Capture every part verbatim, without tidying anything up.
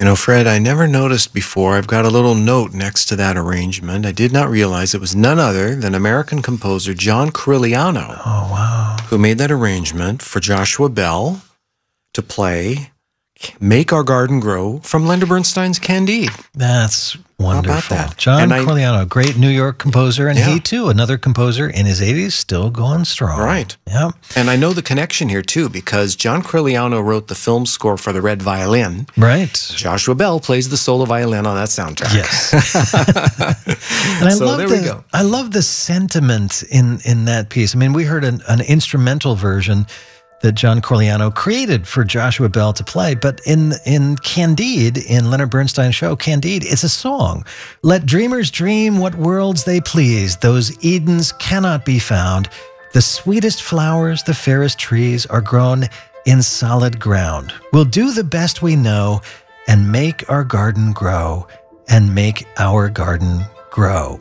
You know, Fred, I never noticed before. I've got a little note next to that arrangement. I did not realize it was none other than American composer John Corigliano. Oh, wow. Who made that arrangement for Joshua Bell to play Make Our Garden Grow from Leonard Bernstein's Candide. That's wonderful. How about that? John And I- Corigliano, great New York composer, and Yeah. he too, another composer in his eighties, still going strong. Right. Yeah. And I know the connection here, too, because John Corigliano wrote the film score for The Red Violin. Right. Joshua Bell plays the solo violin on that soundtrack. Yes. And I So love there the we go. I love the sentiment in in that piece. I mean, we heard an, an instrumental version that John Corigliano created for Joshua Bell to play, but in in Candide, in Leonard Bernstein's show Candide, it's a song. Let dreamers dream what worlds they please. Those Edens cannot be found. The sweetest flowers, the fairest trees are grown in solid ground. We'll do the best we know and make our garden grow and make our garden grow.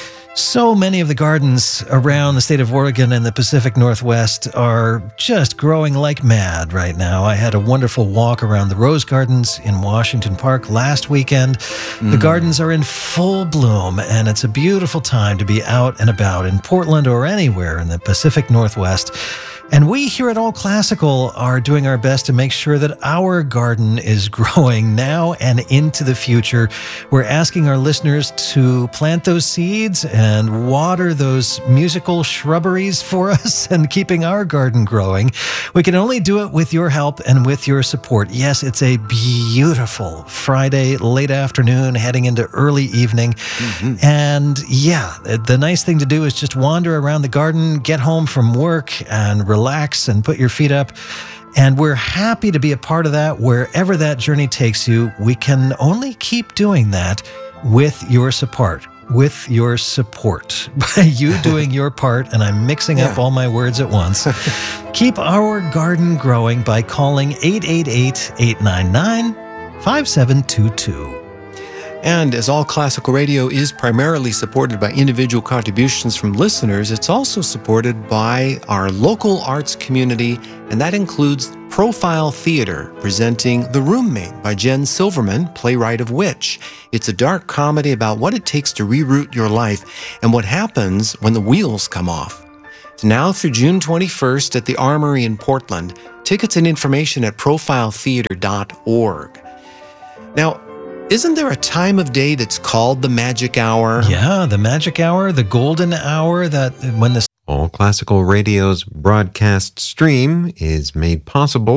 So many of the gardens around the state of Oregon and the Pacific Northwest are just growing like mad right now. I had a wonderful walk around the Rose Gardens in Washington Park last weekend. The gardens are in full bloom, and it's a beautiful time to be out and about in Portland or anywhere in the Pacific Northwest. And we here at All Classical are doing our best to make sure that our garden is growing now and into the future. We're asking our listeners to plant those seeds and water those musical shrubberies for us and keeping our garden growing. We can only do it with your help and with your support. Yes, it's a beautiful Friday late afternoon heading into early evening. Mm-hmm. And yeah, the nice thing to do is just wander around the garden, get home from work and relax and put your feet up. And we're happy to be a part of that wherever that journey takes you. We can only keep doing that with your support. With your support. By you doing your part, and I'm mixing Yeah. up all my words at once. Keep our garden growing by calling eight eight eight, eight nine nine, five seven two two. And as All Classical Radio is primarily supported by individual contributions from listeners, it's also supported by our local arts community, and that includes Profile Theater, presenting The Roommate by Jen Silverman, playwright of Witch. It's a dark comedy about what it takes to reroute your life and what happens when the wheels come off. It's now through June twenty-first at the Armory in Portland. Tickets and information at profile theater dot org. Now, isn't there a time of day that's called the magic hour? Yeah, the magic hour, the golden hour, that when the All Classical Radio's broadcast stream is made possible